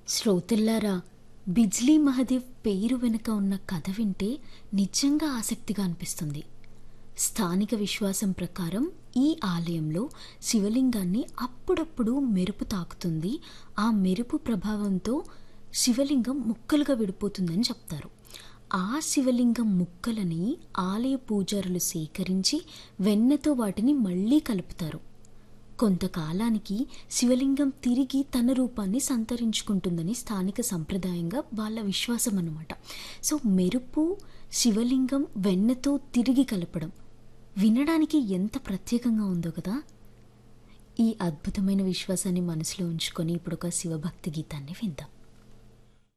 శ్రోతల్లారా, బిజ్లీ మహదేవ్ పేరు వెనుక ఉన్న కథ వింటే నిజంగా ఆసక్తిగా అనిపిస్తుంది. స్థానిక విశ్వాసం ప్రకారం ఈ ఆలయంలో శివలింగాన్ని అప్పుడప్పుడు మెరుపు తాకుతుంది. ఆ మెరుపు ప్రభావంతో శివలింగం ముక్కలుగా విడిపోతుందని చెప్తారు. ఆ శివలింగం ముక్కలని ఆలయ పూజారులు సేకరించి వెన్నతో వాటిని మళ్ళీ కలుపుతారు. కొంతకాలానికి శివలింగం తిరిగి తన రూపాన్ని సంతరించుకుంటుందని స్థానిక సంప్రదాయంగా వాళ్ళ విశ్వాసం అన్నమాట. సో మెరుపు, శివలింగం వెన్నతో తిరిగి కలపడం వినడానికి ఎంత ప్రత్యేకంగా ఉందో కదా. ఈ అద్భుతమైన విశ్వాసాన్ని మనసులో ఉంచుకొని ఇప్పుడు ఒక శివభక్తి గీతాన్ని విందాం.